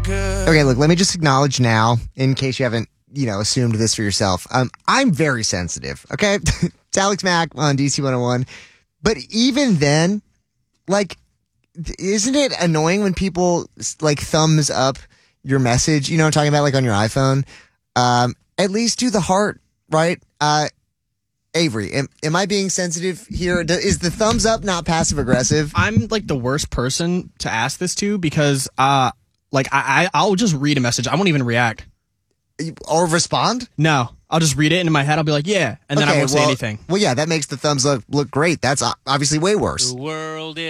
Okay, look, let me just acknowledge now, in case you haven't, assumed this for yourself. I'm very sensitive, okay? It's Alex Mack on DC 101. But even then, like, isn't it annoying when people, like, thumbs up your message? You know what I'm talking about, like, on your iPhone? At least do the heart, right? Avery, am I being sensitive here? Is the thumbs up not passive aggressive? I'm like the worst person to ask this to because I'll just read a message. I won't even react. Or respond? No. I'll just read it and in my head I'll be like, yeah, and then I won't say anything. Well, yeah, that makes the thumbs up look great. That's obviously way worse. The world is